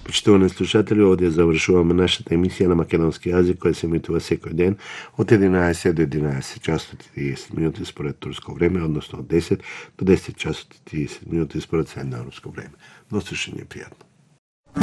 Почитувани слушатели, овде завршуваме нашата емисија на македонски јазик која се емитува секој ден од 11 до 11 часот и 30 минути според турско време, односно од 10 до 10 часот и 30 минути според средноевропско време. До слушање, пријатно.